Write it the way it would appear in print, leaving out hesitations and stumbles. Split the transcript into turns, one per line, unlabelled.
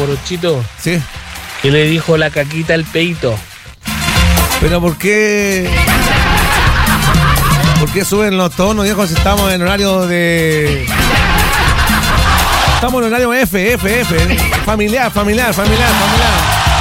Jarochito.
Sí.
¿Qué le dijo la caquita al peito?
Pero ¿por qué? ¿Por qué suben los tonos, viejo, si estamos en horario de... Estamos en horario F. Familiar.